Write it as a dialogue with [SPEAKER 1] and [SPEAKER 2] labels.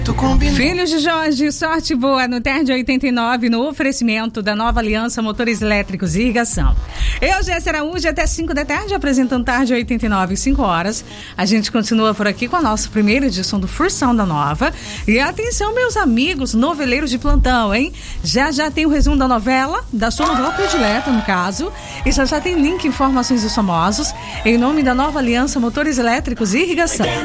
[SPEAKER 1] Filhos de Jorge, sorte boa no TERD 89, no oferecimento da Nova Aliança Motores Elétricos e Irrigação. Eu, Jéssica Araújo, até 5 da tarde, apresentando TERD 89, 5 horas. A gente continua por aqui com a nossa primeira edição do Fursão da Nova. E atenção, meus amigos noveleiros de plantão, hein? Já tem o resumo da novela, da sua novela predileta, no caso. E já tem link, informações dos famosos, em nome da Nova Aliança Motores Elétricos e Irrigação.